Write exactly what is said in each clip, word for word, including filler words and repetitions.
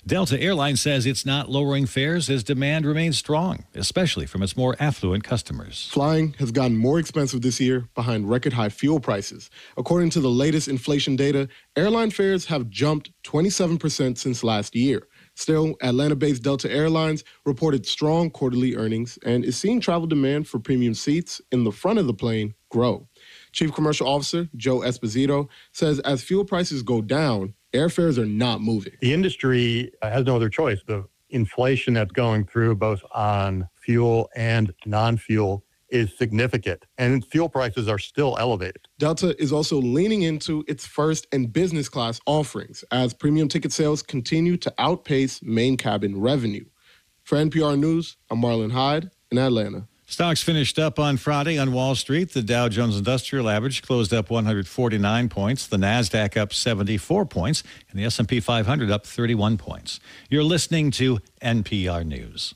Delta Airlines says it's not lowering fares as demand remains strong, especially from its more affluent customers. Flying has gotten more expensive this year behind record-high fuel prices. According to the latest inflation data, airline fares have jumped twenty-seven percent since last year. Still, Atlanta-based Delta Airlines reported strong quarterly earnings and is seeing travel demand for premium seats in the front of the plane grow. Chief Commercial Officer Joe Esposito says as fuel prices go down, airfares are not moving. The industry has no other choice. The inflation that's going through both on fuel and non-fuel is significant, and fuel prices are still elevated. Delta is also leaning into its first and business class offerings as premium ticket sales continue to outpace main cabin revenue. For N P R News, I'm Marlon Hyde in Atlanta. Stocks finished up on Friday on Wall Street. The Dow Jones Industrial Average closed up one hundred forty-nine points, the Nasdaq up seventy-four points, and the S and P five hundred up thirty-one points. You're listening to N P R News.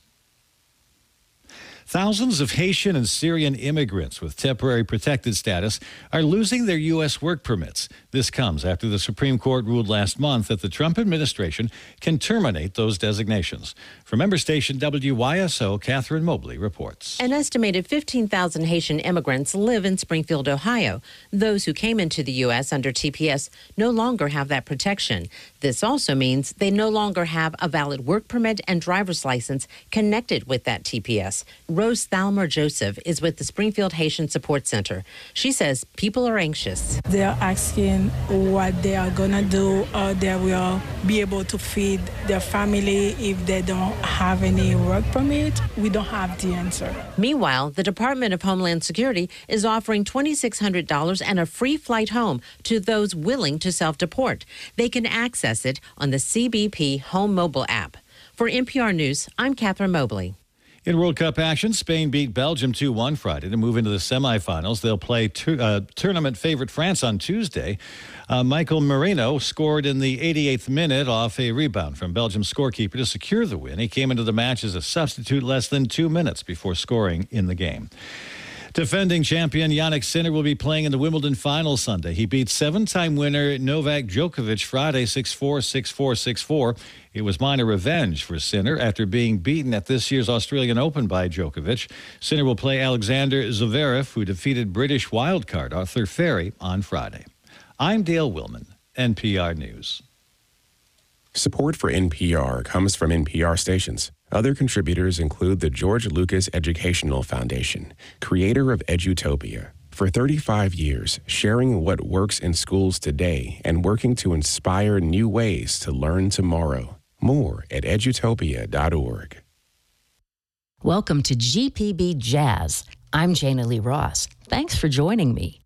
Thousands of Haitian and Syrian immigrants with temporary protected status are losing their U S work permits. This comes after the Supreme Court ruled last month that the Trump administration can terminate those designations. From member station W Y S O, Catherine Mobley reports. An estimated fifteen thousand Haitian immigrants live in Springfield, Ohio. Those who came into the U S under T P S no longer have that protection. This also means they no longer have a valid work permit and driver's license connected with that T P S. Rose Thalmer Joseph is with the Springfield Haitian Support Center. She says people are anxious. They're asking what they are going to do, or they will be able to feed their family if they don't have any work permit. We don't have the answer. Meanwhile, the Department of Homeland Security is offering two thousand six hundred dollars and a free flight home to those willing to self-deport. They can access it on the C B P Home Mobile app. For N P R News, I'm Catherine Mobley. In World Cup action, Spain beat Belgium two one Friday to move into the semifinals. They'll play tur- uh, tournament favorite France on Tuesday. Uh, Michael Merino scored in the eighty-eighth minute off a rebound from Belgium's scorekeeper to secure the win. He came into the match as a substitute less than two minutes before scoring in the game. Defending champion Jannik Sinner will be playing in the Wimbledon final Sunday. He beat seven-time winner Novak Djokovic Friday six four, six four, six four. It was minor revenge for Sinner after being beaten at this year's Australian Open by Djokovic. Sinner will play Alexander Zverev, who defeated British wildcard Arthur Ferry on Friday. I'm Dale Willman, N P R News. Support for N P R comes from N P R stations. Other contributors include the George Lucas Educational Foundation, creator of Edutopia. For thirty-five years, sharing what works in schools today and working to inspire new ways to learn tomorrow. More at edutopia dot org. Welcome to G P B Jazz. I'm Jana Lee Ross. Thanks for joining me.